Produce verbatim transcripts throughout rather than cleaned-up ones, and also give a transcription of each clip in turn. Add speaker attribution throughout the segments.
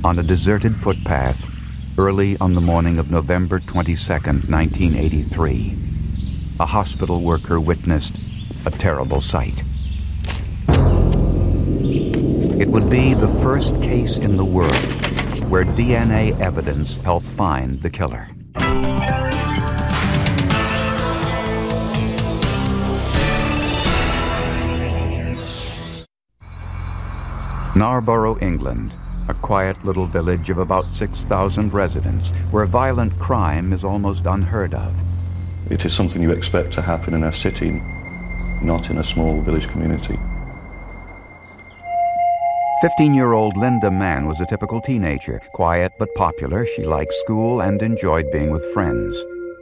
Speaker 1: On a deserted footpath, early on the morning of November twenty-second, nineteen eighty-three, a hospital worker witnessed a terrible sight. It would be the first case in the world where D N A evidence helped find the killer. Narborough, England, a quiet little village of about six thousand residents where violent crime is almost unheard of.
Speaker 2: It is something you expect to happen in a city, not in a small village community.
Speaker 1: fifteen-year-old Linda Mann was a typical teenager, quiet but popular. She liked school and enjoyed being with friends.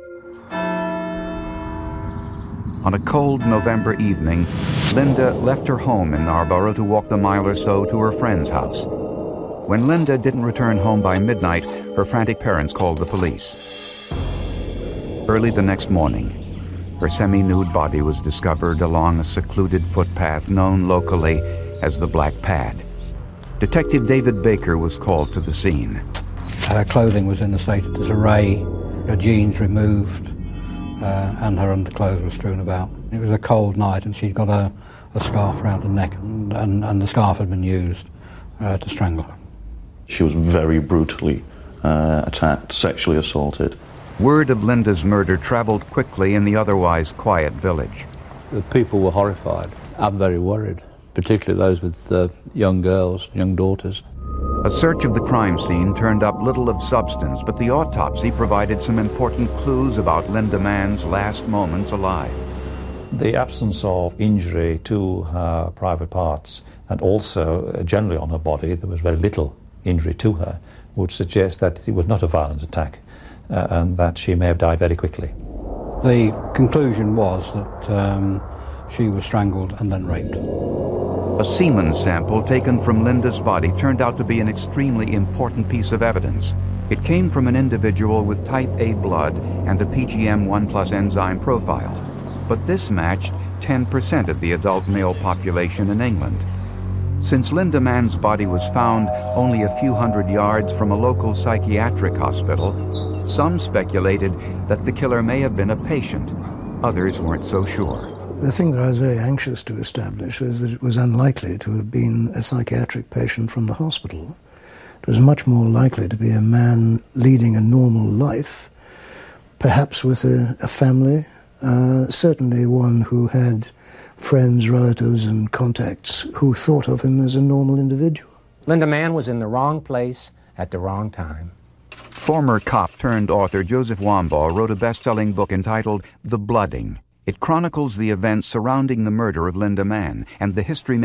Speaker 1: On a cold November evening, Linda left her home in Narborough to walk the mile or so to her friend's house. When Linda didn't return home by midnight, her frantic parents called the police. Early the next morning, her semi-nude body was discovered along a secluded footpath known locally as the Black Pad. Detective David Baker was called to the scene.
Speaker 3: Her clothing was in a state of disarray, her jeans removed, uh, and her underclothes were strewn about. It was a cold night and she'd got a, a scarf around her neck, and, and, and the scarf had been used uh, to strangle her.
Speaker 2: She was very brutally uh, attacked, sexually assaulted.
Speaker 1: Word of Linda's murder traveled quickly in the otherwise quiet village.
Speaker 4: The people were horrified. I'm very worried, particularly those with uh, young girls, young daughters.
Speaker 1: A search of the crime scene turned up little of substance, but the autopsy provided some important clues about Linda Mann's last moments alive.
Speaker 5: The absence of injury to her private parts, and also uh, generally on her body, there was very little injury to her, would suggest that it was not a violent attack uh, and that she may have died very quickly.
Speaker 3: The conclusion was that um, she was strangled and then raped.
Speaker 1: A semen sample taken from Linda's body turned out to be an extremely important piece of evidence. It came from an individual with type A blood and a P G M one plus enzyme profile. But this matched ten percent of the adult male population in England. Since Linda Mann's body was found only a few hundred yards from a local psychiatric hospital, some speculated that the killer may have been a patient. Others weren't so sure.
Speaker 6: The thing that I was very anxious to establish was that it was unlikely to have been a psychiatric patient from the hospital. It was much more likely to be a man leading a normal life, perhaps with a, a family, uh, certainly one who had friends, relatives, and contacts who thought of him as a normal individual.
Speaker 7: Linda Mann was in the wrong place at the wrong time.
Speaker 1: Former cop turned author Joseph Wambaugh wrote a best-selling book entitled The Blooding. It chronicles the events surrounding the murder of Linda Mann and the history